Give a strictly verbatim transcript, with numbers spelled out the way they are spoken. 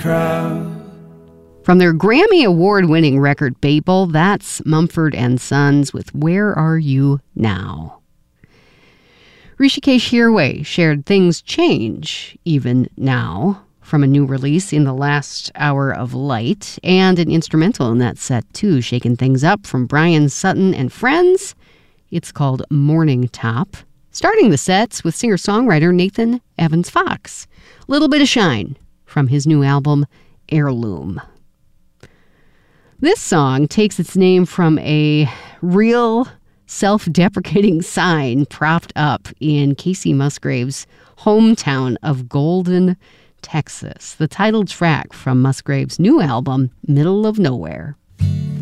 crowd. From their Grammy Award-winning record Babel, that's Mumford and Sons with Where Are You Now? Hrishikesh Hirway shared Things Change Even Now from a new release in the last hour of Light, and an instrumental in that set too, shaking things up from Brian Sutton and Friends. It's called Morning Top. Starting the sets with singer-songwriter Nathan Evans Fox. Little Bit of Shine from his new album Heirloom. This song takes its name from a real self-deprecating sign propped up in Casey Musgrave's hometown of Golden, Texas. The title track from Musgrave's new album, Middle of Nowhere.